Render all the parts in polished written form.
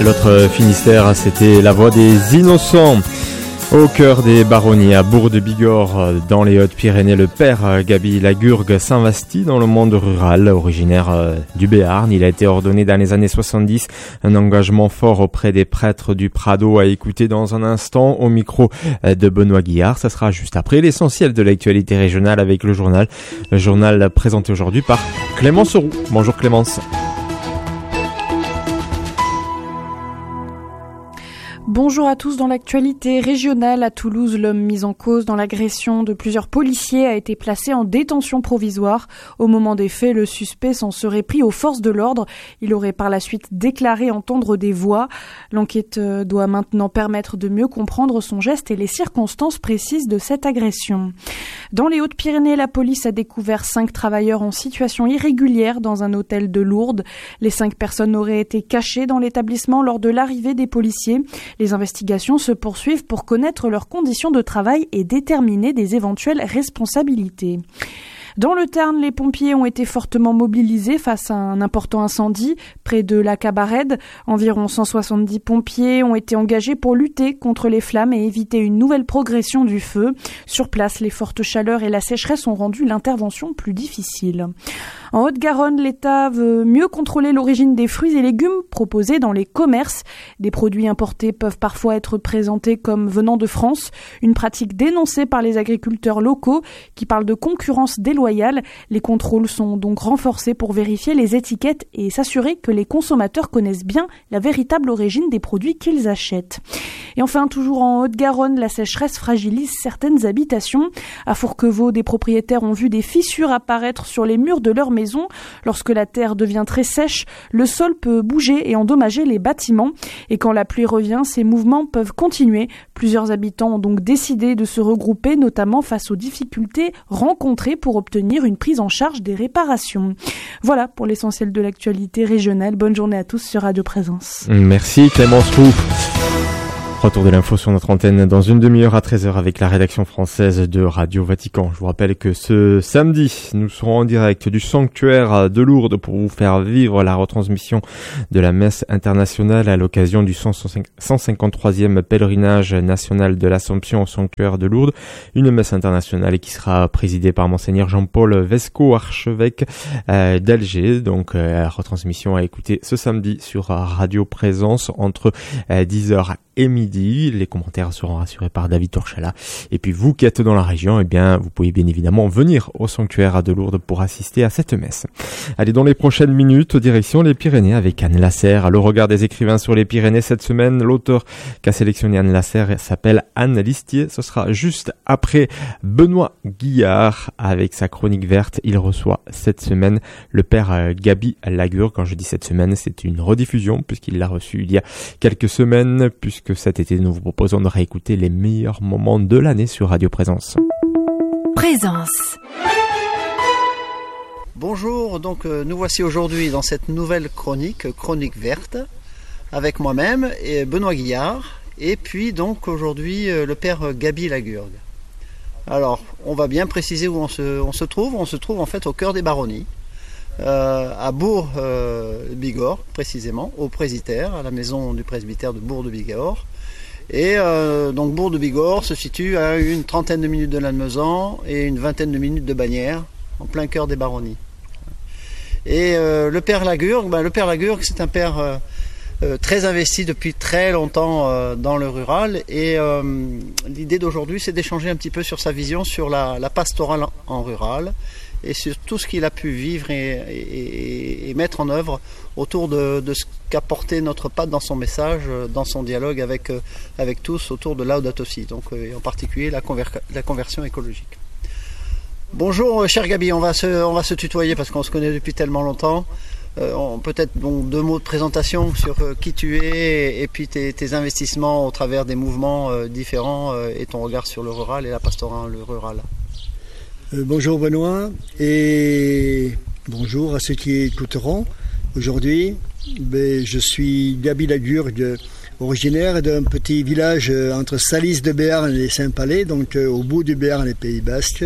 L'autre Finistère, c'était La Voix des Innocents. Au cœur des baronnies, à Bourg-de-Bigorre, dans les Hautes-Pyrénées, le père Gaby Lagurgue s'investit dans le monde rural. Originaire du Béarn, il a été ordonné dans les années 70. Un engagement fort auprès des prêtres du Prado à écouter dans un instant au micro de Benoît Guillard. Ça sera juste après l'essentiel de l'actualité régionale avec le journal. Le journal présenté aujourd'hui par Clémence Roux. Bonjour Clémence. Bonjour à tous. Dans l'actualité régionale à Toulouse, l'homme mis en cause dans l'agression de plusieurs policiers a été placé en détention provisoire. Au moment des faits, le suspect s'en serait pris aux forces de l'ordre. Il aurait par la suite déclaré entendre des voix. L'enquête doit maintenant permettre de mieux comprendre son geste et les circonstances précises de cette agression. Dans les Hautes-Pyrénées, la police a découvert 5 travailleurs en situation irrégulière dans un hôtel de Lourdes. Les 5 personnes auraient été cachées dans l'établissement lors de l'arrivée des policiers. Les investigations se poursuivent pour connaître leurs conditions de travail et déterminer des éventuelles responsabilités. Dans le Tarn, les pompiers ont été fortement mobilisés face à un important incendie près de la Cabarède. Environ 170 pompiers ont été engagés pour lutter contre les flammes et éviter une nouvelle progression du feu. Sur place, les fortes chaleurs et la sécheresse ont rendu l'intervention plus difficile. En Haute-Garonne, l'État veut mieux contrôler l'origine des fruits et légumes proposés dans les commerces. Des produits importés peuvent parfois être présentés comme venant de France, une pratique dénoncée par les agriculteurs locaux qui parlent de concurrence déloyale. Les contrôles sont donc renforcés pour vérifier les étiquettes et s'assurer que les consommateurs connaissent bien la véritable origine des produits qu'ils achètent. Et enfin, toujours en Haute-Garonne, la sécheresse fragilise certaines habitations. À Fourquevaux, des propriétaires ont vu des fissures apparaître sur les murs de leur maison. Lorsque la terre devient très sèche, le sol peut bouger et endommager les bâtiments. Et quand la pluie revient, ces mouvements peuvent continuer. Plusieurs habitants ont donc décidé de se regrouper, notamment face aux difficultés rencontrées pour obtenir une prise en charge des réparations. Voilà pour l'essentiel de l'actualité régionale. Bonne journée à tous sur Radio Présence. Merci Clémence Roux. Retour de l'info sur notre antenne dans une demi-heure à 13h avec la rédaction française de Radio Vatican. Je vous rappelle que ce samedi, nous serons en direct du sanctuaire de Lourdes pour vous faire vivre la retransmission de la messe internationale à l'occasion du 153e pèlerinage national de l'Assomption au sanctuaire de Lourdes. Une messe internationale qui sera présidée par Monseigneur Jean-Paul Vesco, archevêque d'Alger. Donc, retransmission à écouter ce samedi sur Radio Présence entre 10h et midi. Les commentaires seront rassurés par David Torchala. Et puis vous qui êtes dans la région, eh bien, vous pouvez bien évidemment venir au sanctuaire de Lourdes pour assister à cette messe. Allez, dans les prochaines minutes, direction les Pyrénées avec Anne Lasserre. Le regard des écrivains sur les Pyrénées cette semaine. L'auteur qu'a sélectionné Anne Lasserre s'appelle Anne Listier. Ce sera juste après Benoît Guillard avec sa chronique verte. Il reçoit cette semaine le père Gaby Lagurgue. Quand je dis cette semaine, c'est une rediffusion puisqu'il l'a reçu il y a quelques semaines, puisque cet été, nous vous proposons de réécouter les meilleurs moments de l'année sur Radio Présence. Présence. Bonjour, donc nous voici aujourd'hui dans cette nouvelle chronique verte, avec moi-même et Benoît Guillard, et puis donc aujourd'hui le père Gaby Lagurgue. Alors, on va bien préciser où on se trouve. On se trouve en fait au cœur des baronnies, à Bourg-de-Bigorre précisément, au presbytère, à la maison du presbytère de Bourg-de-Bigorre. Et donc Bourg-de-Bigorre se situe à une trentaine de minutes de Lannemezan et une vingtaine de minutes de Bagnères, en plein cœur des baronnies. Et le père Lagurgue, c'est un père très investi depuis très longtemps dans le rural. Et l'idée d'aujourd'hui, c'est d'échanger un petit peu sur sa vision sur la pastorale en rural et sur tout ce qu'il a pu vivre et mettre en œuvre autour de ce qu'apportait notre pape dans son message, dans son dialogue avec tous autour de Laudato Si, donc et en particulier la conversion écologique. Bonjour cher Gaby, on va se tutoyer parce qu'on se connaît depuis tellement longtemps. Peut-être donc 2 mots de présentation sur qui tu es et puis tes investissements au travers des mouvements différents et ton regard sur le rural et la pastorale rurale. Bonjour Benoît et bonjour à ceux qui écouteront. Aujourd'hui, je suis Gaby Lagurgue, originaire d'un petit village entre Salis de Béarn et Saint-Palais, donc au bout du Béarn et Pays Basque.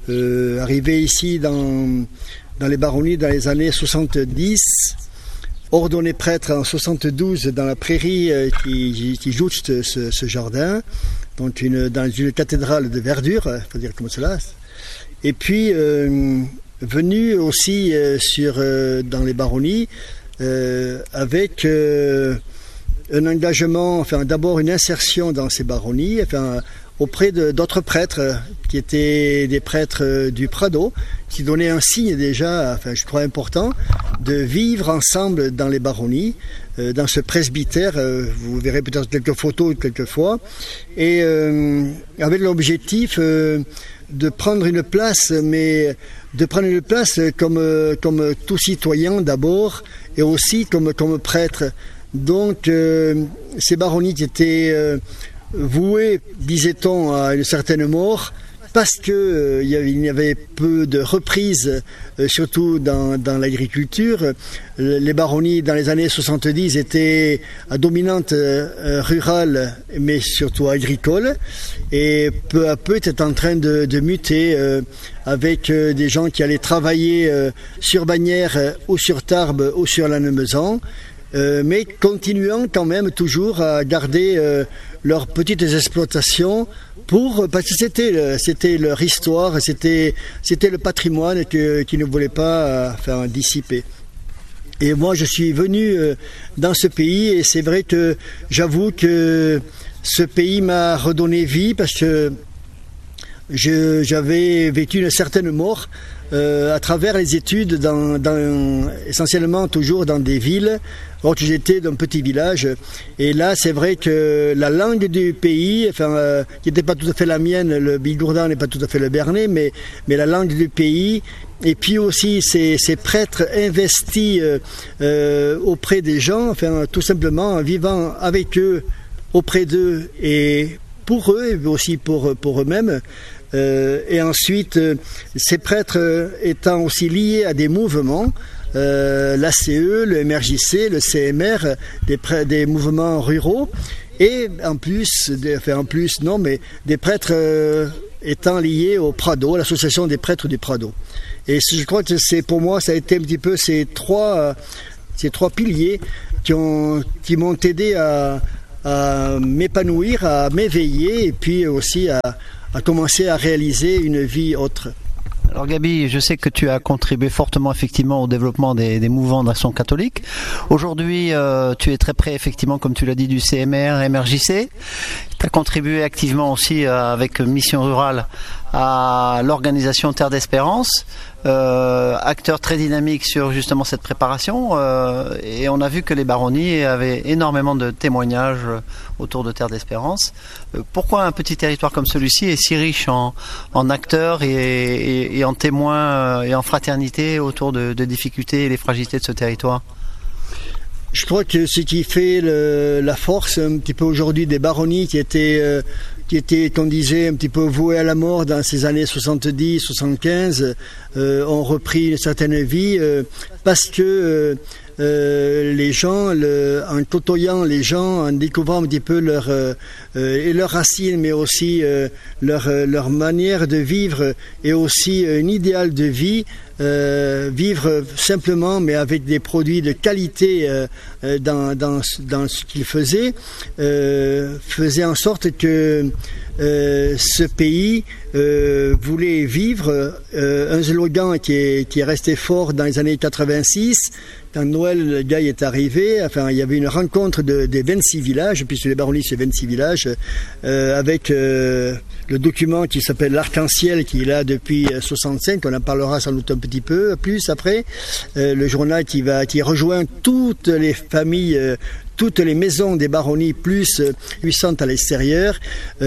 Arrivé ici dans les baronnies dans les années 70, ordonné prêtre en 72 dans la prairie qui jouxte ce jardin, dans une cathédrale de verdure, il faut dire comme cela. Et puis venu aussi dans les baronnies avec un engagement, d'abord une insertion dans ces baronnies, auprès d'autres prêtres qui étaient des prêtres du Prado, qui donnaient un signe déjà, je crois important, de vivre ensemble dans les baronnies, dans ce presbytère. Vous verrez peut-être quelques photos quelquefois, et avec l'objectif de prendre une place, mais de prendre une place comme tout citoyen d'abord, et aussi comme prêtre. Donc ces baronnies qui étaient vouées, disait-on, à une certaine mort, parce que il y avait peu de reprises, surtout dans l'agriculture. Les baronnies dans les années 70 étaient à dominante rurale, mais surtout agricole, et peu à peu étaient en train de muter avec des gens qui allaient travailler sur Bagnères ou sur Tarbes ou sur Lannemezan, mais continuant quand même toujours à garder leurs petites exploitations parce que c'était leur histoire, c'était le patrimoine qu'ils ne voulaient pas dissiper. Et moi, je suis venu dans ce pays, et c'est vrai que j'avoue que ce pays m'a redonné vie, parce que j'avais vécu une certaine mort à travers les études, essentiellement toujours dans des villes, alors que j'étais d'un petit village. Et là, c'est vrai que la langue du pays, qui n'était pas tout à fait la mienne, le bigourdan n'est pas tout à fait le bernais, mais la langue du pays, et puis aussi ces prêtres investis auprès des gens, tout simplement en vivant avec eux, auprès d'eux, et pour eux, et aussi pour eux-mêmes. Et ensuite, ces prêtres étant aussi liés à des mouvements, l'ACE, le MRJC, le CMR, des mouvements ruraux, et des prêtres étant liés au Prado, à l'association des prêtres du Prado. Et je crois que pour moi, ça a été un petit peu ces trois piliers qui m'ont aidé à m'épanouir, à m'éveiller, et puis aussi à commencer à réaliser une vie autre. Alors Gabi, je sais que tu as contribué fortement effectivement au développement des mouvements d'Action catholique. Aujourd'hui, tu es très près effectivement, comme tu l'as dit, du CMR, MRJC. Tu as contribué activement aussi avec Mission Rurale à l'organisation Terre d'Espérance, acteur très dynamique sur justement cette préparation, et on a vu que les baronnies avaient énormément de témoignages autour de Terre d'Espérance. Pourquoi un petit territoire comme celui-ci est si riche en acteurs et en témoins et en fraternité autour de difficultés et les fragilités de ce territoire? Je crois que ce qui fait la force un petit peu aujourd'hui des baronnies qui étaient, qu'on disait, un petit peu vouées à la mort dans ces années 70, 75, ont repris une certaine vie parce que les gens, en côtoyant les gens, en découvrant un petit peu leurs racines, mais aussi leur manière de vivre, et aussi un idéal de vie, vivre simplement mais avec des produits de qualité dans ce qu'ils faisaient, faisait en sorte que ce pays voulait vivre un slogan qui est resté fort dans les années 86. Quand Noël le Gay est arrivé, il y avait une rencontre des 26 villages, puisque les baronnies c'est 26 villages, avec le document qui s'appelle l'Arc-en-Ciel, qui est là depuis 65, on en parlera sans doute un petit peu plus après, le journal qui rejoint toutes les familles, toutes les maisons des baronnies, plus 800 à l'extérieur.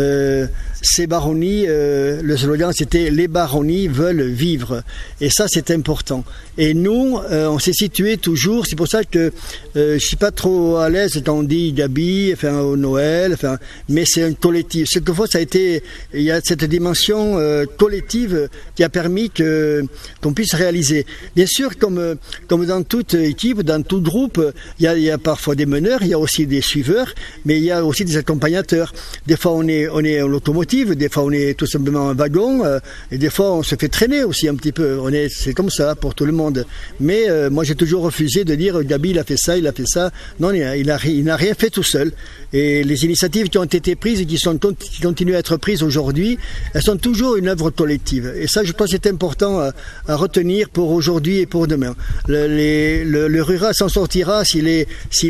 Ces baronnies, le slogan c'était « Les baronnies veulent vivre ». Et ça c'est important. Et nous, on s'est situé toujours, c'est pour ça que je suis pas trop à l'aise quand on dit Gabi, au Noël, mais c'est un collectif. Quelquefois il y a cette dimension collective qui a permis qu'on puisse réaliser. Bien sûr, comme dans toute équipe, dans tout groupe, il y a parfois des meneurs, il y a aussi des suiveurs, mais il y a aussi des accompagnateurs. Des fois on est en locomotive, des fois on est tout simplement en wagon, et des fois on se fait traîner aussi un petit peu. C'est comme ça pour tout le monde. Mais moi j'ai toujours refusé de dire Gabi il a fait ça, il a fait ça. Non, il n'a rien fait tout seul. Et les initiatives qui ont été prises et qui continuent à être prises aujourd'hui, elles sont toujours une œuvre collective. Et ça, je pense que c'est important à retenir pour aujourd'hui et pour demain. Le rural s'en sortira s'il est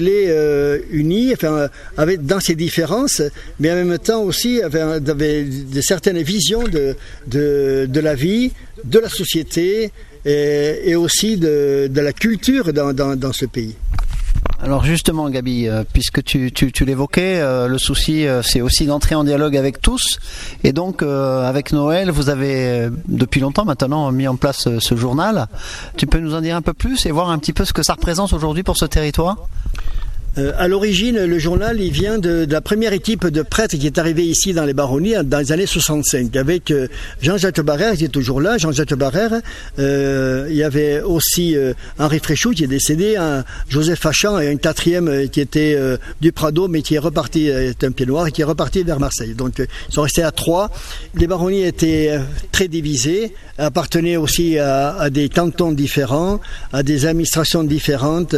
uni, dans ses différences, mais en même temps aussi avec de certaines visions de la vie, de la société et aussi de la culture dans ce pays. Alors justement Gabi, puisque tu l'évoquais, le souci c'est aussi d'entrer en dialogue avec tous, et donc avec Noël vous avez depuis longtemps maintenant mis en place ce journal. Tu peux nous en dire un peu plus et voir un petit peu ce que ça représente aujourd'hui pour ce territoire ? À l'origine, le journal, il vient de la première équipe de prêtres qui est arrivée ici dans les Baronnies dans les années 65, avec Jean-Jacques Barrère, qui est toujours là, Jean-Jacques Barrère. Il y avait aussi Henri Fréchou, qui est décédé, Joseph Fachan, et un quatrième qui était du Prado, mais qui est reparti, est un pied noir, et qui est reparti vers Marseille. Donc, ils sont restés à 3. Les Baronnies étaient très divisées, appartenaient aussi à des cantons différents, à des administrations différentes,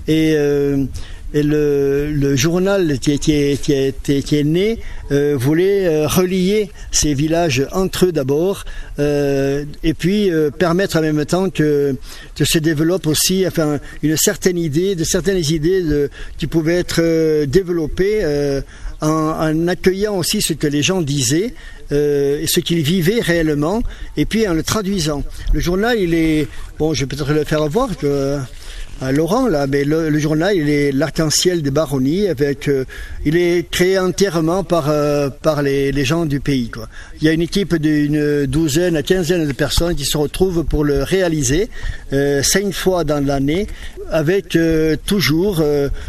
et le journal qui est né voulait relier ces villages entre eux d'abord, et puis permettre en même temps que se développe aussi une certaine idée, de certaines idées qui pouvaient être développées en accueillant aussi ce que les gens disaient et ce qu'ils vivaient réellement, et puis en le traduisant. Le journal, je vais peut-être le faire voir à Laurent là, mais le journal, il est l'arc-en-ciel des Baronnies, il est créé entièrement par les gens du pays, quoi. Il y a une équipe d'une douzaine à quinzaine de personnes qui se retrouvent pour le réaliser 5 fois dans l'année, avec toujours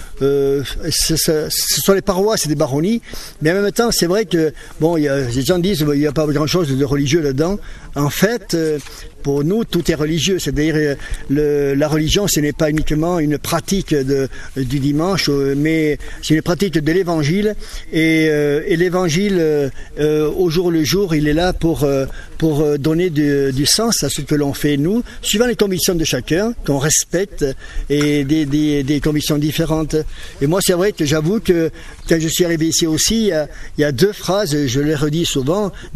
ce sont les paroisses des Baronnies, mais en même temps c'est vrai que les gens disent il n'y a pas grand chose de religieux là-dedans. En fait, pour nous tout est religieux, c'est-à-dire la religion ce n'est pas uniquement une pratique du dimanche, mais c'est une pratique de l'évangile, et l'évangile au jour le jour il est là pour donner du sens à ce que l'on fait nous, suivant les convictions de chacun, qu'on respecte, et des convictions différentes. Et moi c'est vrai que j'avoue que quand je suis arrivé ici aussi, il y a 2 phrases, je les redis souvent.